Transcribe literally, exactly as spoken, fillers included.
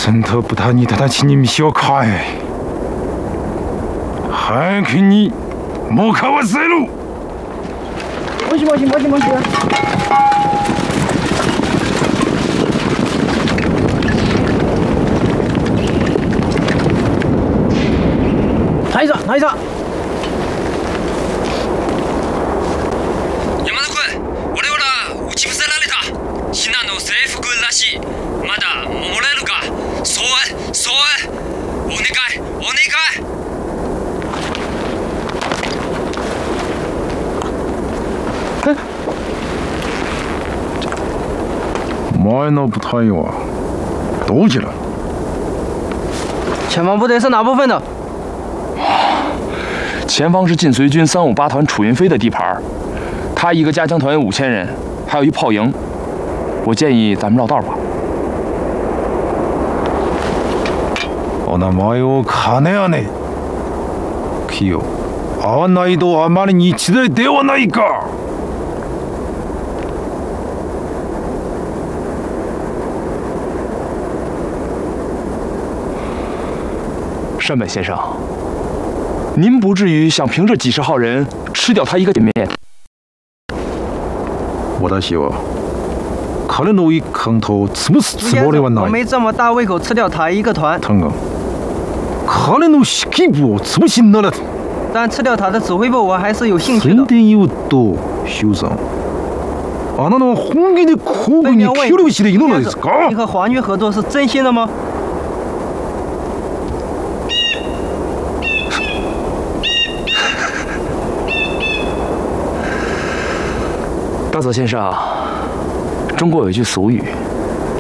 真的不他你他他请你们小开，还给你莫看我塞路。 もしもしもしもし。大佐大佐。 山田君、俺ら撃ち伏せられた。シナの制服らしい。まだ守れるか。そうそうお願いお願い。 え？前の部隊はどう去了？ 前方部队是哪部分的？ 前方是晋绥军三五八团楚云飞的地盘，他一个加强团有五千人，还有一炮营。我建议咱们绕道吧。 お名前を金やね。キヨ、会わないとあまりに一大ではないか。 山本先生，您不至于想凭这几十号人吃掉他一个歼灭？ 私は彼の一貫と潰すつもりはない。 我没这么大胃口吃掉他一个团。 だが、彼の指揮部を潰しならず。 但吃掉他的指揮部，我还是有興趣的。 それで言うと、修さん、あなたは本気で皇軍に協力しているのですか？ 你和皇军合作是真心的吗？ 大佐先生，中国有一句俗语。